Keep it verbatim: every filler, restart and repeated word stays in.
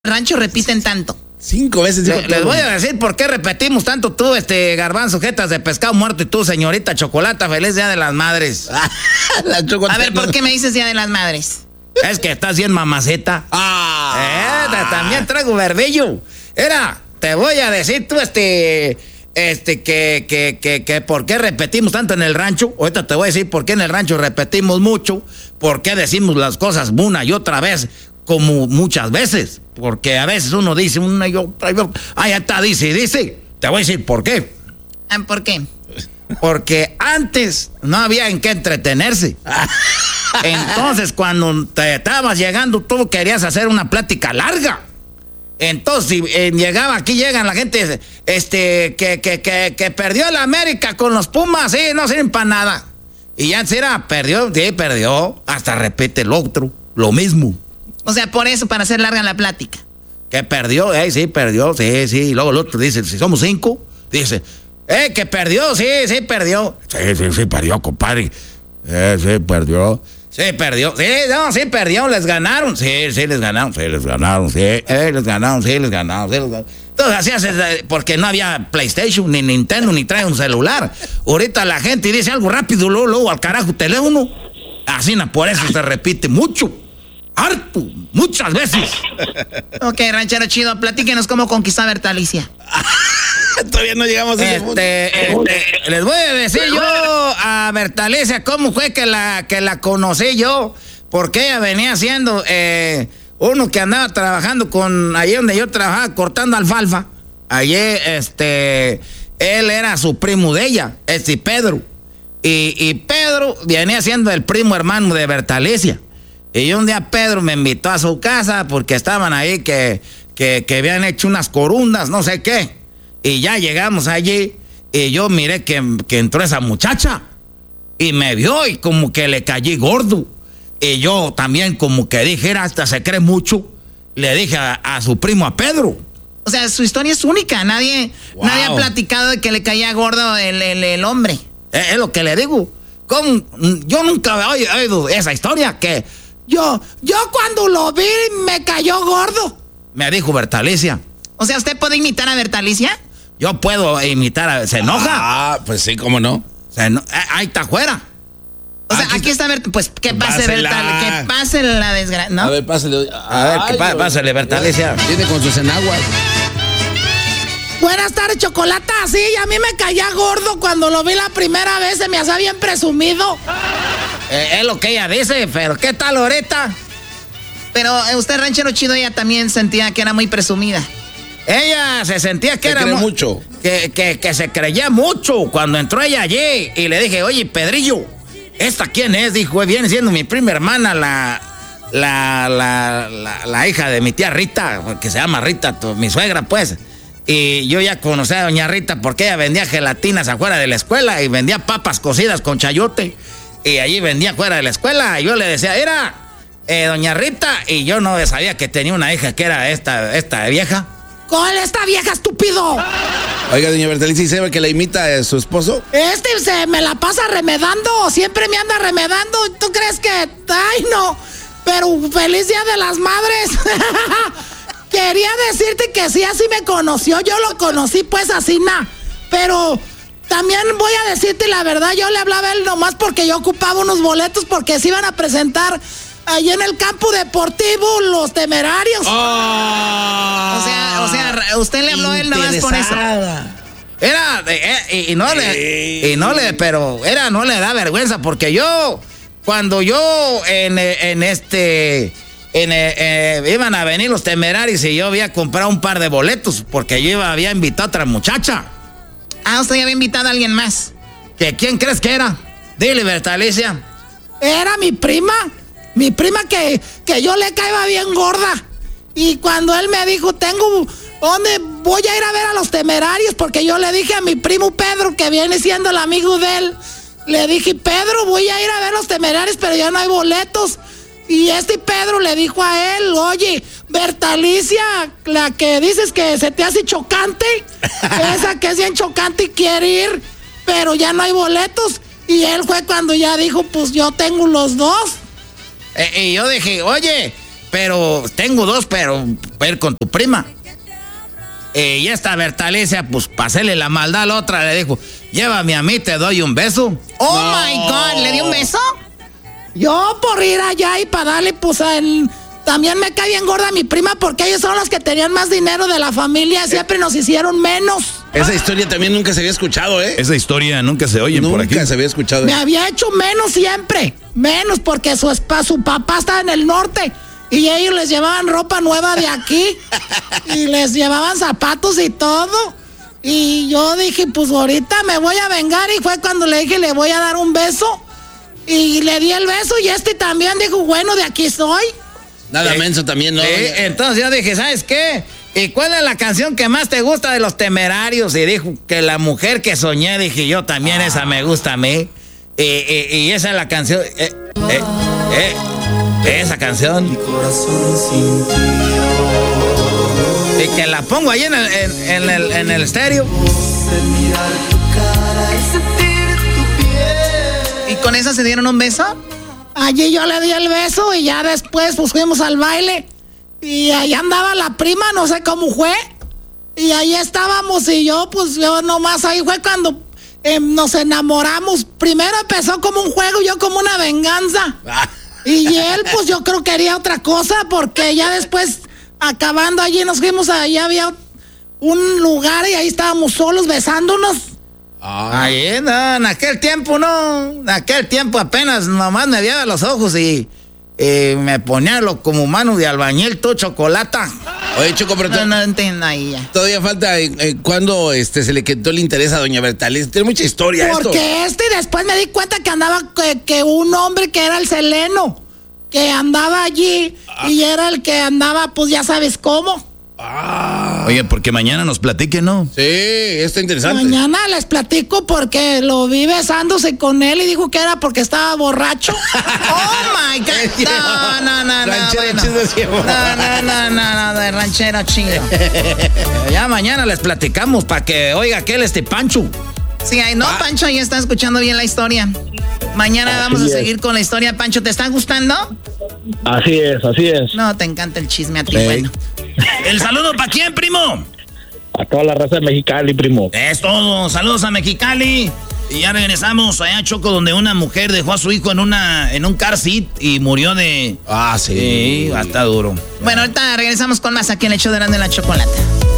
rancho repiten tanto? Cinco veces dijo Le, Les voy a decir por qué repetimos tanto tú, este, Garbanzo, jetas de pescado muerto, y tú, señorita Chocolata, feliz Día de las Madres. La A ver, ¿por qué me dices Día de las Madres? Es que estás bien mamaceta. Ah. Eh, también traigo verbillo. Era, te voy a decir tú, este, este, que, que, que, que por qué repetimos tanto en el rancho. Ahorita te voy a decir por qué en el rancho repetimos mucho, por qué decimos las cosas una y otra vez, como muchas veces. Porque a veces uno dice una y otra y otra. Ah, ya está, dice, dice. Te voy a decir por qué. ¿Por qué? Porque antes no había en qué entretenerse. Entonces, cuando te estabas llegando, tú querías hacer una plática larga. Entonces, si eh, llegaba aquí, llegan la gente este, que, que, que, que perdió el América con los Pumas, sí, no sirven para nada. Y ya será, perdió, sí, perdió. Hasta repite el otro, lo mismo. O sea, por eso, para hacer larga la plática. Que perdió, eh, sí, perdió, sí, sí. Y luego el otro dice, si somos cinco, dice, eh, que perdió, sí, sí, perdió. Sí, sí, sí, perdió, compadre. Eh, sí, perdió. Sí, perdió. Sí, no, sí, perdió. Les ganaron. Sí, sí, les ganaron. Sí, les ganaron. Sí, eh, les ganaron. Sí, les ganaron. Sí, les ganaron. Entonces, así haces, porque no había PlayStation, ni Nintendo, ni trae un celular. Ahorita la gente dice algo rápido, luego, luego al carajo, teléfono. Así, no, por eso se repite mucho. Harto. Muchas veces. Ok, ranchero chido, platíquenos cómo conquistó a Bertalicia. Todavía no llegamos a ese punto. Este, este, les voy a decir yo a Bertalicia cómo fue que la, que la conocí yo, porque ella venía siendo eh, uno que andaba trabajando con, allí donde yo trabajaba, cortando alfalfa. Allí, este, él era su primo de ella, este Pedro. Y, y Pedro venía siendo el primo hermano de Bertalicia. Y un día Pedro me invitó a su casa porque estaban ahí que, que, que habían hecho unas corundas, no sé qué. Y ya llegamos allí y yo miré que, que entró esa muchacha y me vio y como que le caí gordo. Y yo también como que dije, era, hasta se cree mucho, le dije a, a su primo, a Pedro. O sea, su historia es única, nadie, Wow. nadie ha platicado de que le caía gordo el, el, el hombre. Es, es lo que le digo. ¿Cómo? Yo nunca había oído esa historia que yo, yo cuando lo vi me cayó gordo, me dijo Bertalicia. O sea, ¿usted puede imitar a Bertalicia? Yo puedo imitar a... ¿Se enoja? Ah, pues sí, cómo no. Se eno- eh, ahí está afuera. O sea, Aquí aquí está Bertalicia. Pues que pase Pásela. Bertalicia, que pase la desgracia, ¿no? A ver, pásale. A ver, ¿qué pa- pásale, Bertalicia? Viene con sus enaguas. Buenas tardes, Chocolata. Sí, a mí me caía gordo cuando lo vi la primera vez, se me hacía bien presumido. Eh, es lo que ella dice, pero ¿qué tal ahorita? Pero eh, usted, ranchero chido, ella también sentía que era muy presumida. Ella se sentía que Se era... cree mu- mucho. Que, que, que se creía mucho cuando entró ella allí. Y le dije, oye, Pedrillo, ¿esta quién es? Dijo, viene siendo mi prima hermana, la... La, la, la, la hija de mi tía Rita, que se llama Rita, tu- mi suegra, pues. Y yo ya conocí a doña Rita porque ella vendía gelatinas afuera de la escuela y vendía papas cocidas con chayote. Y allí vendía afuera de la escuela. Y yo le decía, era eh, doña Rita. Y yo no sabía que tenía una hija que era esta, esta vieja. ¿Cuál esta vieja, estúpido? Oiga, doña Bertalicia, ¿y sabe que la imita a su esposo? Este se me la pasa remedando, siempre me anda remedando. ¿Tú crees que...? Ay, no. Pero feliz Día de las Madres. Quería decirte que sí, así me conoció. Yo lo conocí, pues, así, na. Pero también voy a decirte la verdad, yo le hablaba a él nomás porque yo ocupaba unos boletos porque se iban a presentar allí en el campo deportivo los Temerarios. Oh. O sea, o sea, usted le habló a él nomás por eso. Era, eh, eh, y, y no le, y no le, pero era, no le da vergüenza porque yo, cuando yo en, eh, en este, en, eh, eh, iban a venir los Temerarios y yo había comprado un par de boletos porque yo iba, había invitado a otra muchacha. Ah, usted ya había invitado a alguien más. ¿Que quién crees que era? Dile, Bertalicia. Era mi prima, mi prima que, que yo le caía bien gorda. Y cuando él me dijo, tengo, ¿dónde voy a ir a ver a los Temerarios? Porque yo le dije a mi primo Pedro, que viene siendo el amigo de él, le dije, Pedro, voy a ir a ver a los Temerarios, pero ya no hay boletos. Y este Pedro le dijo a él, oye, Bertalicia, la que dices que se te hace chocante, esa que es bien chocante y quiere ir, pero ya no hay boletos. Y él fue cuando ya dijo, pues yo tengo los dos. Eh, y yo dije, oye, pero tengo dos, pero voy a ir con tu prima. Eh, y esta Bertalicia, pues, para hacerle la maldad a la otra, le dijo, llévame a mí, te doy un beso. Oh, No. my God, ¿le dio un beso? Yo por ir allá y para darle, pues, el... También me cae bien gorda mi prima porque ellos son los que tenían más dinero de la familia. Siempre nos hicieron menos. Esa historia también nunca se había escuchado, ¿eh? Esa historia nunca se oye por aquí. Nunca se había escuchado. Me había hecho menos siempre. Menos porque su, espa- su papá estaba en el norte. Y ellos les llevaban ropa nueva de aquí. Y les llevaban zapatos y todo. Y yo dije, pues ahorita me voy a vengar. Y fue cuando le dije, le voy a dar un beso. Y le di el beso. Y este también dijo, bueno, de aquí soy. Nada menso también, ¿no? Eh, entonces yo dije, ¿sabes qué? ¿Y cuál es la canción que más te gusta de Los Temerarios? Y dijo que La Mujer que Soñé. Dije yo también, ah. esa me gusta a mí. Y, y, y esa es la canción. Eh, eh, eh, esa canción. Mi corazón sin ti. Y que la pongo ahí en el, en, en el, en el estéreo. Mirar tu cara y sentir tu piel. ¿Y con esa se dieron un beso? Allí yo le di el beso y ya después pues fuimos al baile. Y ahí andaba la prima, no sé cómo fue. Y ahí estábamos y yo pues yo nomás ahí fue cuando eh, nos enamoramos. Primero empezó como un juego, yo como una venganza. Y él pues yo creo que quería otra cosa porque ya después acabando allí nos fuimos, allá había un lugar y ahí estábamos solos besándonos. Ah. Ahí, no, en aquel tiempo no, en aquel tiempo apenas nomás me veía los ojos y, y me ponía lo como mano de albañil, tu chocolata. Oye, Choco, pero No, no entiendo ahí ya. todavía falta eh, eh, cuando este, se le quitó el interés a doña Bertalicia. Tiene mucha historia Porque esto. este y después me di cuenta que andaba que, que un hombre que era el Seleno, que andaba allí ah. y era el que andaba, pues ya sabes cómo. Ah. Oye, porque mañana nos platiquen, ¿no? Sí, está interesante. Mañana les platico porque lo vi besándose con él y dijo que era porque estaba borracho. Oh my God. No, no, no, no. Ranchero bueno. chido siempre. No, no, no, no, no, de ranchero chido. Ya mañana les platicamos para que oiga aquel este Pancho. Sí, ahí no, Pancho, ahí está escuchando bien la historia. Mañana Así vamos a es. seguir con la historia. Pancho, ¿te está gustando? Así es, así es. No, te encanta el chisme a ti, Sí. bueno. ¿El saludo para quién, primo? A toda la raza de Mexicali, primo. Es todo. Saludos a Mexicali. Y ya regresamos allá, Choco, donde una mujer dejó a su hijo en una en un car seat y murió de... Ah, sí. Sí, hasta duro. Bueno, ahorita regresamos con más aquí en el show de Erasmo y la Chocolata.